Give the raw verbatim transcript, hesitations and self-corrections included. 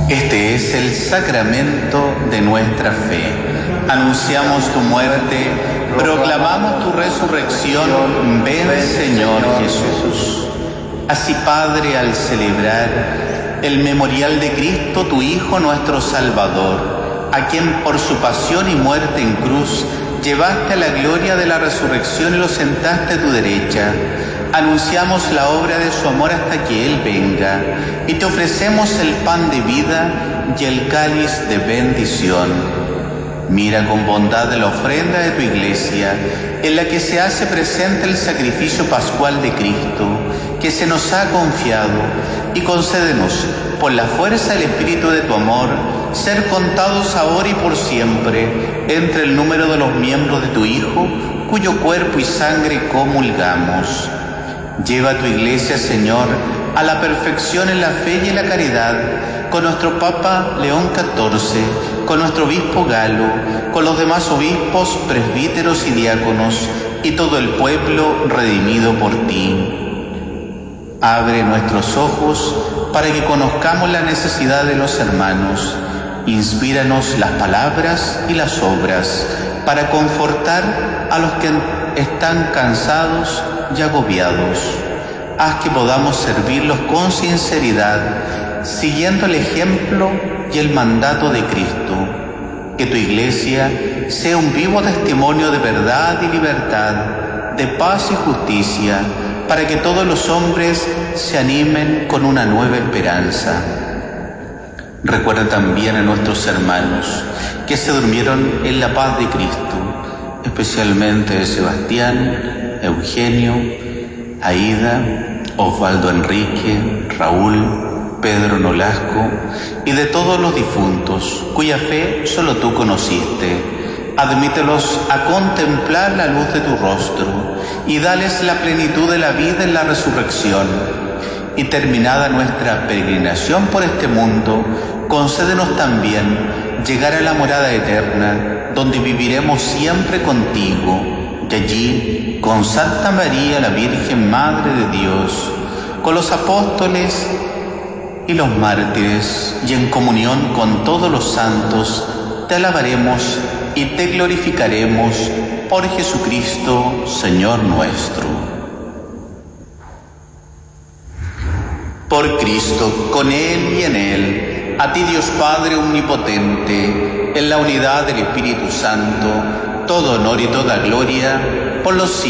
Este es el sacramento de nuestra fe. Anunciamos tu muerte, proclamamos tu resurrección. Ven, Señor Jesús. Así, Padre, al celebrar el memorial de Cristo, tu Hijo, nuestro Salvador, a quien por su pasión y muerte en cruz llevaste a la gloria de la resurrección y lo sentaste a tu derecha, anunciamos la obra de su amor hasta que Él venga, y te ofrecemos el pan de vida y el cáliz de bendición. Mira con bondad la ofrenda de tu Iglesia, en la que se hace presente el sacrificio pascual de Cristo, que se nos ha confiado, y concédenos, por la fuerza del Espíritu de tu amor, ser contados ahora y por siempre entre el número de los miembros de tu Hijo, cuyo cuerpo y sangre comulgamos. Lleva a tu Iglesia, Señor, a la perfección en la fe y en la caridad, con nuestro Papa León catorce, con nuestro Obispo Galo, con los demás obispos, presbíteros y diáconos, y todo el pueblo redimido por ti. Abre nuestros ojos para que conozcamos la necesidad de los hermanos. Inspíranos las palabras y las obras para confortar a los que están cansados y agobiados. Haz que podamos servirlos con sinceridad, siguiendo el ejemplo y el mandato de Cristo. Que tu Iglesia sea un vivo testimonio de verdad y libertad, de paz y justicia, para que todos los hombres se animen con una nueva esperanza. Recuerda también a nuestros hermanos que se durmieron en la paz de Cristo, especialmente Sebastián, Eugenio, Aida, Osvaldo Enrique, Raúl, Pedro Nolasco, y de todos los difuntos cuya fe solo tú conociste. Admítelos a contemplar la luz de tu rostro y dales la plenitud de la vida en la resurrección. Y terminada nuestra peregrinación por este mundo, concédenos también llegar a la morada eterna, donde viviremos siempre contigo, y allí, con Santa María, la Virgen Madre de Dios, con los apóstoles y los mártires, y en comunión con todos los santos, te alabaremos y te glorificaremos por Jesucristo, Señor nuestro. Por Cristo, con Él y en Él, a ti Dios Padre omnipotente, en la unidad del Espíritu Santo, todo honor y toda gloria por los siglos.